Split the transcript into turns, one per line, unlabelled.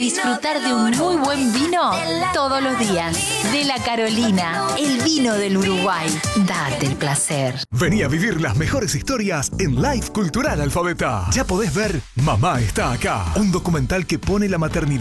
disfrutar de un muy buen vino todos los días. De la Carolina, el vino del Uruguay. Date el placer.
Vení a vivir las mejores historias en Live Cultural Alfabeta. Ya podés ver Mamá está acá, un documental que pone la maternidad